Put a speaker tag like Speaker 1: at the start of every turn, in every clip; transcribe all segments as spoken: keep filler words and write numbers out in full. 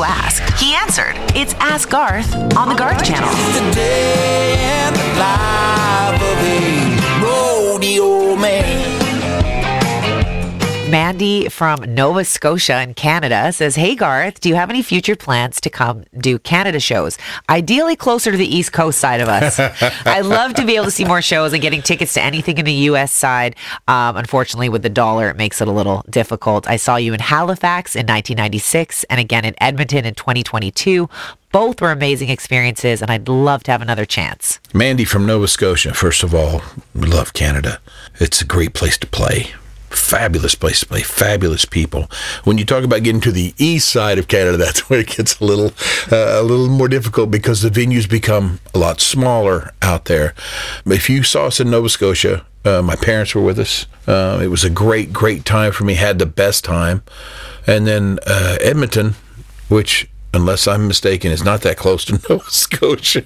Speaker 1: you ask. He answered. It's Ask Garth on the Garth Channel.
Speaker 2: The day and the life of a rodeo man.
Speaker 1: Mandy from Nova Scotia in Canada says, hey Garth, do you have any future plans to come do Canada shows? Ideally closer to the East Coast side of us. I'd love to be able to see more shows and getting tickets to anything in the U S side. Um, unfortunately, with the dollar, it makes it a little difficult. I saw you in Halifax in nineteen ninety-six and again in Edmonton in twenty twenty-two. Both were amazing experiences, and I'd love to have another chance.
Speaker 3: Mandy from Nova Scotia, first of all, we love Canada. It's a great place to play. Fabulous place to play, fabulous people. When you talk about getting to the east side of Canada, that's where it gets a little uh, a little more difficult because the venues become a lot smaller out there. If you saw us in Nova Scotia, uh, my parents were with us. Uh, it was a great, great time for me, had the best time. And then uh, Edmonton, which, unless I'm mistaken, is not that close to Nova Scotia.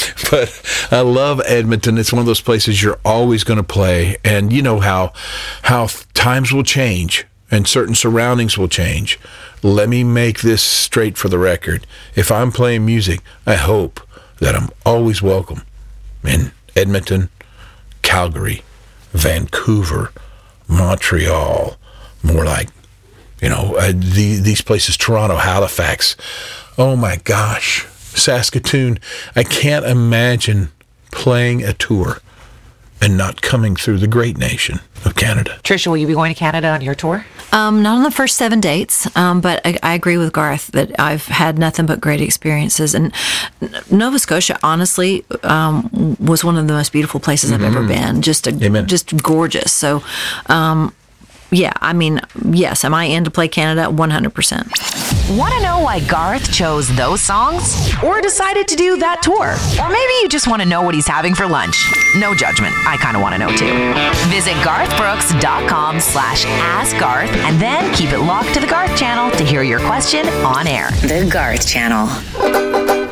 Speaker 3: But I love Edmonton. It's one of those places you're always going to play. And you know how how times will change and certain surroundings will change. Let me make this straight for the record. If I'm playing music, I hope that I'm always welcome in Edmonton, Calgary, Vancouver, Montreal, more like, you know, uh, the, these places, Toronto, Halifax. Oh my gosh, Saskatoon. I can't imagine playing a tour and not coming through the great nation of Canada.
Speaker 1: Trisha, will you be going to Canada on your tour?
Speaker 4: Um, not on the first seven dates, um, but I, I agree with Garth that I've had nothing but great experiences. And Nova Scotia, honestly, um, was one of the most beautiful places mm-hmm. I've ever been. Just, a,
Speaker 3: Amen.
Speaker 4: just gorgeous. So, um, yeah, I mean, yes, am I in to play Canada? one hundred percent.
Speaker 1: Want to know why Garth chose those songs? Or decided to do that tour? Or maybe you just want to know what he's having for lunch? No judgment. I kind of want to know too. Visit garthbrooks.com slash ask Garth and then keep it locked to the Garth Channel to hear your question on air.
Speaker 5: The Garth Channel.